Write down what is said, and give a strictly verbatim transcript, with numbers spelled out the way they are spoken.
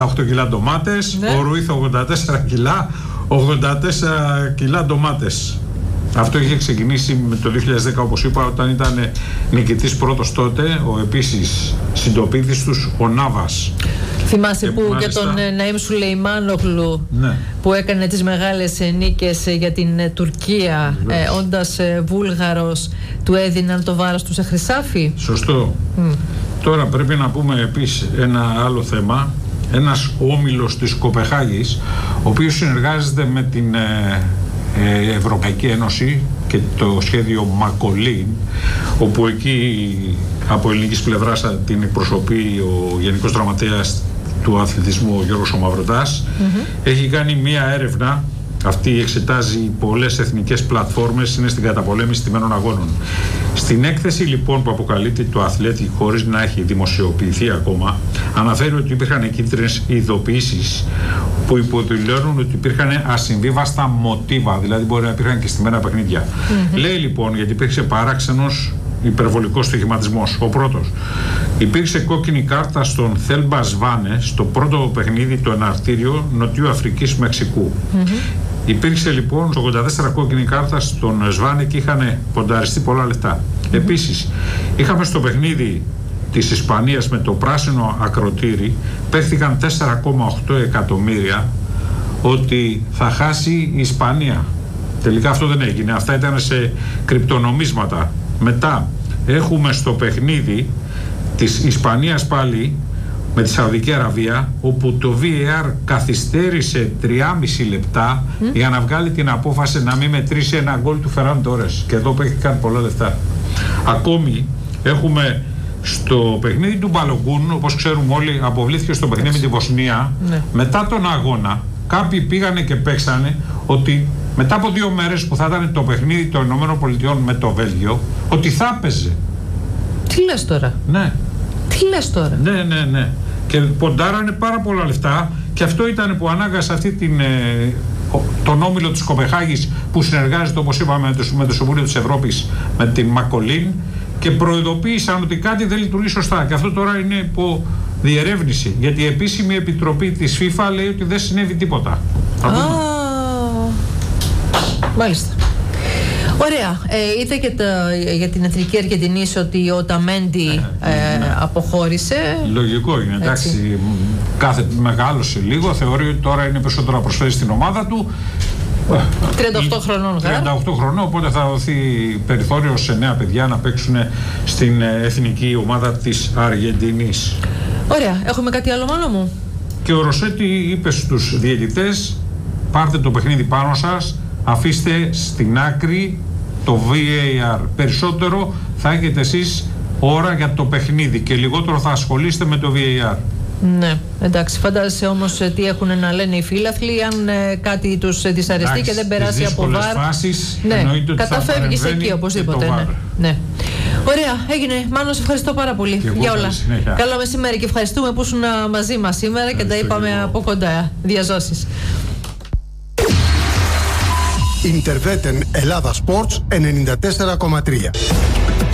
οκτώ κιλά ντομάτες, ναι. Ο Ρουίθ ογδόντα τέσσερα κιλά, ογδόντα τέσσερα κιλά ντομάτες. Αυτό είχε ξεκινήσει με το δύο χιλιάδες δέκα, όπως είπα, όταν ήταν νικητής πρώτος τότε, ο επίσης συντοπίτης τους, ο Νάβας. Θυμάσαι και που μάλιστα... για τον Ναΐμ Σουλεϊμάνογλου, ναι. που έκανε τις μεγάλες νίκες για την Τουρκία, ε, όντας ε, Βούλγαρος, του έδιναν το βάρος του σε χρυσάφι. Σωστό. Mm. Τώρα πρέπει να πούμε επίσης ένα άλλο θέμα. Ένας όμιλος της Κοπεχάγης, ο οποίος συνεργάζεται με την ε, ε, Ευρωπαϊκή Ένωση και το σχέδιο Μακολίν, όπου εκεί από ελληνικής πλευράς την εκπροσωπεί ο Γενικός Γραμματέας του Αθλητισμού, ο Γιώργος ο Μαυροτάς, mm-hmm. έχει κάνει μία έρευνα. Αυτή εξετάζει πολλές εθνικές πλατφόρμες, είναι στην καταπολέμηση τιμένων αγώνων. Στην έκθεση λοιπόν που αποκαλείται το Athletic, χωρίς να έχει δημοσιοποιηθεί ακόμα, αναφέρει ότι υπήρχαν κίτρινες ειδοποιήσεις που υποδηλώνουν ότι υπήρχαν ασυμβίβαστα μοτίβα, δηλαδή μπορεί να υπήρχαν και στημένα παιχνίδια. Mm-hmm. Λέει λοιπόν, γιατί υπήρξε παράξενος υπερβολικός στοιχηματισμός. Ο πρώτος, υπήρξε κόκκινη κάρτα στον Θέλμπα Σβάνε στο πρώτο παιχνίδι, το εναρτήριο Νοτιού Αφρικής Μεξικού. Mm-hmm. Υπήρξε λοιπόν στο ογδόντα τέσσερα κόκκινη κάρτα στον Σβάνε και είχαν πονταριστεί πολλά λεφτά. Mm-hmm. Επίσης, είχαμε στο παιχνίδι της Ισπανίας με το πράσινο ακροτήρι, παίχθηκαν τέσσερα κόμμα οκτώ εκατομμύρια ότι θα χάσει η Ισπανία. Τελικά αυτό δεν έγινε. Αυτά ήταν σε κρυπτονομίσματα. Μετά έχουμε στο παιχνίδι της Ισπανίας πάλι με τη Σαουδική Αραβία, όπου το βι έι αρ καθυστέρησε τριάμιση λεπτά mm. για να βγάλει την απόφαση να μην μετρήσει ένα γκολ του Φεράν Τόρες. Και εδώ παίχτηκαν πολλά λεφτά. Ακόμη έχουμε στο παιχνίδι του Μπαλογκούν, όπως ξέρουμε όλοι, αποβλήθηκε στο παιχνίδι με τη Βοσνία. Ναι. Μετά τον αγώνα, κάποιοι πήγανε και παίξανε ότι μετά από δύο μέρες που θα ήταν το παιχνίδι των ΗΠΑ με το Βέλγιο, ότι θα έπαιζε. Τι λες τώρα? Ναι. Τι λες τώρα? Ναι, ναι, ναι. Και ποντάρανε πάρα πολλά λεφτά και αυτό ήταν που ανάγκασε αυτή την, ε, τον όμιλο της Κοπεχάγης που συνεργάζεται, όπως είπαμε, με το, με το Συμβούλιο της Ευρώπης, με την Μακολίν, και προειδοποίησαν ότι κάτι δεν λειτουργεί σωστά. Και αυτό τώρα είναι υπό διερεύνηση. Γιατί η επίσημη επιτροπή της FIFA λέει ότι δεν συνέβη τίποτα. Α, μάλιστα. Ωραία. Ε, είδα και τα, για την Εθνική Αργεντινής ότι ο Ταμέντι ε, ε, ναι. αποχώρησε. Λογικό είναι. Εντάξει, κάθε μεγάλωσε λίγο. Θεωρεί ότι τώρα είναι περισσότερο να προσφέρει στην ομάδα του. τριάντα οκτώ χρονών. τριάντα οκτώ χρονών, οπότε θα δοθεί περιθώριο σε νέα παιδιά να παίξουν στην εθνική ομάδα της Αργεντινής. Ωραία. Έχουμε κάτι άλλο μόνο μου? Και ο Ροσέτη είπε στους διαιτητές, πάρτε το παιχνίδι πάνω σας, αφήστε στην άκρη το βι έι αρ. Περισσότερο θα έχετε εσείς ώρα για το παιχνίδι και λιγότερο θα ασχολείστε με το βι έι αρ. Ναι, εντάξει. Φαντάζεσαι όμως τι έχουν να λένε οι φίλαθλοι, αν ε, κάτι τους δυσαρεστεί εντάξει, και δεν περάσει από βαρ. Φάσεις, ναι, καταφεύγεις εκεί οπωσδήποτε. Ναι. Ναι. Ωραία, έγινε. Μάνο, σε ευχαριστώ πάρα πολύ για όλα. Καλό μεσημέρι και ευχαριστούμε που ήσουν μαζί μας σήμερα. Ευχαριστώ και τα είπαμε εγώ από κοντά. Διαζώσεις. Interveten Ελλάδα Sports ενενήντα τέσσερα κόμμα τρία.